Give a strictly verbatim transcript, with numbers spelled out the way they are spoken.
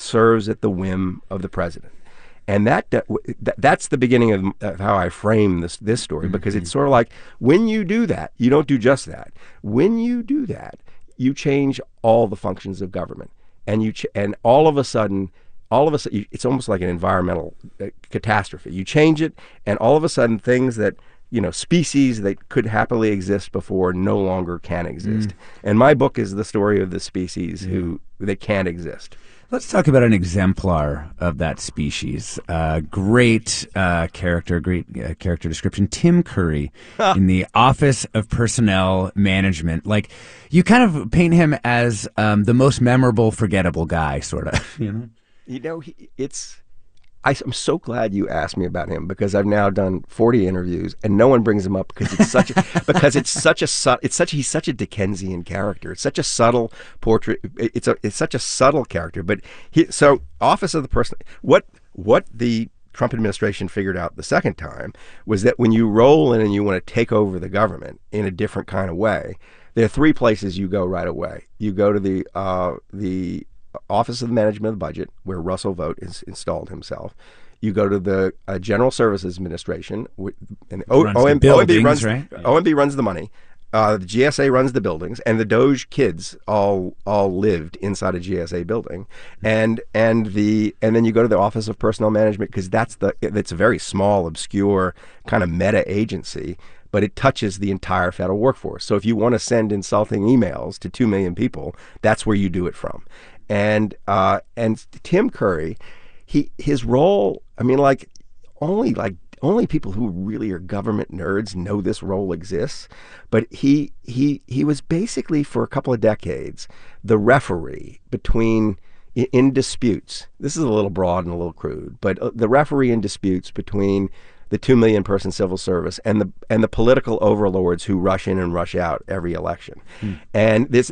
serves at the whim of the president. And that, that that's the beginning of, of how I frame this this story, because mm-hmm. it's sort of like, when you do that, you don't do just that. When you do that, you change all the functions of government, and you ch- and all of a sudden, all of a sudden, it's almost like an environmental uh, catastrophe. You change it, and all of a sudden, things that, you know, species that could happily exist before no longer can exist. Mm. And my book is the story of the species mm. who that can't exist. Let's talk about an exemplar of that species. Uh, great uh, character, great uh, character description. Tim Curry in the Office of Personnel Management. Like, you kind of paint him as um, the most memorable, forgettable guy, sort of. You know, you know, he, it's. I, I'm so glad you asked me about him, because I've now done forty interviews and no one brings him up because it's such a, because it's such a it's such he's such a Dickensian character. It's such a subtle portrait. It's a it's such a subtle character. But he, so Office of the Person, what what the Trump administration figured out the second time was that when you roll in and you want to take over the government in a different kind of way, there are three places you go right away. You go to the uh, the Office of the Management of the Budget, where Russell Vought has installed himself. You go to the uh, General Services Administration, and o- runs O M- the buildings, O M B runs, right? O M B runs the money. Uh, the G S A runs the buildings, and the Doge kids all all lived inside a G S A building. And and the and then you go to the Office of Personnel Management, because that's the it's a very small, obscure kind of meta agency, but it touches the entire federal workforce. So if you want to send insulting emails to two million people, that's where you do it from. And uh, and Tim Curry, he his role, I mean, like only like only people who really are government nerds know this role exists. But he he he was basically, for a couple of decades, the referee between in, in disputes. This is a little broad and a little crude, but uh, the referee in disputes between the two million person civil service and the and the political overlords who rush in and rush out every election. Hmm. And this